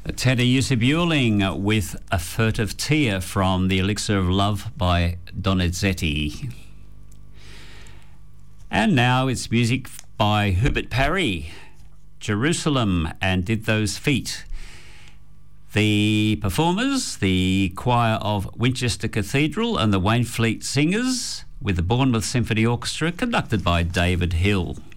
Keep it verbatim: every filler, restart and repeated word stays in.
Teddy Usibuling with A Furtive Tear from The Elixir of Love by Donizetti. And now it's music by Hubert Parry, Jerusalem and Did Those Feet. The performers, the choir of Winchester Cathedral and the Wainfleet Singers with the Bournemouth Symphony Orchestra, conducted by David Hill.